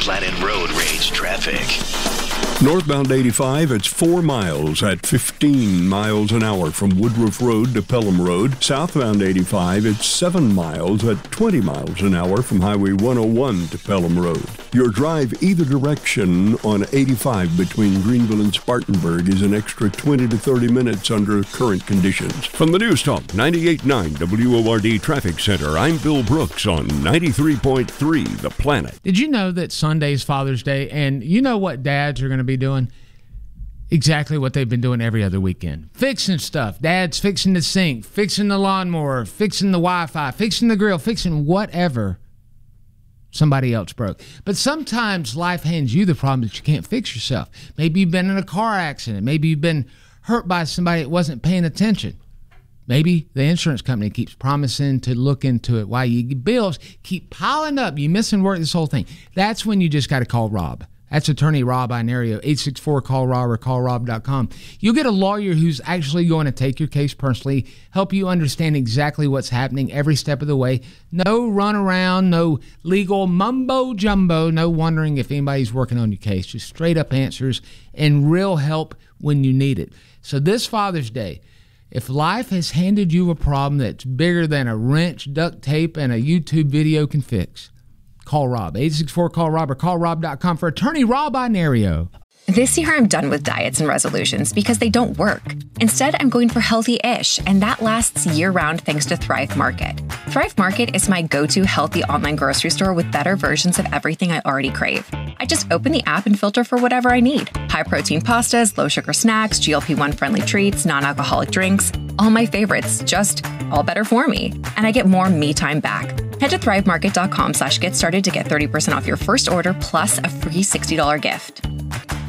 Platte Road Rage traffic. Northbound 85, it's 4 miles at 15 miles an hour from Woodruff Road to Pelham Road. Southbound 85, it's 7 miles at 20 miles an hour from Highway 101 to Pelham Road. Your drive either direction on 85 between Greenville and Spartanburg is an extra 20 to 30 minutes under current conditions. From the News Talk 98.9 WORD Traffic Center, I'm Bill Brooks on 93.3 The Planet. Did you know that Sunday's Father's Day, and you know what dads are going to be doing? Exactly what they've been doing every other weekend. Fixing stuff. Dad's fixing the sink, fixing the lawnmower, fixing the Wi-Fi, fixing the grill, fixing whatever somebody else broke. But sometimes life hands you the problem that you can't fix yourself. Maybe you've been in a car accident. Maybe you've been hurt by somebody that wasn't paying attention. Maybe the insurance company keeps promising to look into it while your bills keep piling up. You're missing work, this whole thing. That's when you just got to call Rob. That's attorney Rob Inario, 864-CALL-ROB or callrob.com. You'll get a lawyer who's actually going to take your case personally, help you understand exactly what's happening every step of the way. No run around, no legal mumbo jumbo, no wondering if anybody's working on your case. Just straight up answers and real help when you need it. So this Father's Day, if life has handed you a problem that's bigger than a wrench, duct tape, and a YouTube video can fix, call Rob, 864-CALL-ROB or callrob.com for attorney Rob Inario. This year, I'm done with diets and resolutions because they don't work. Instead, I'm going for healthy-ish, and that lasts year-round thanks to Thrive Market. Thrive Market is my go-to healthy online grocery store with better versions of everything I already crave. I just open the app and filter for whatever I need. High-protein pastas, low-sugar snacks, GLP-1-friendly treats, non-alcoholic drinks, all my favorites, just all better for me. And I get more me time back. Head to thrivemarket.com/get started to get 30% off your first order plus a free $60 gift.